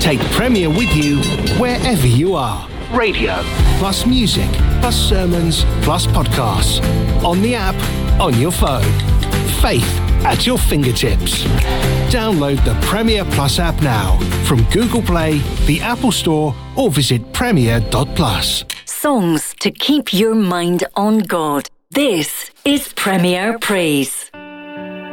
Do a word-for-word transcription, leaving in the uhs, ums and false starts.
Take Premier with you wherever you are. Radio, plus music, plus sermons, plus podcasts. On the app, on your phone. Faith at your fingertips. Download the Premier Plus app now from Google Play, the Apple Store, or visit premier dot plus. Songs to keep your mind on God. This is Premier Praise.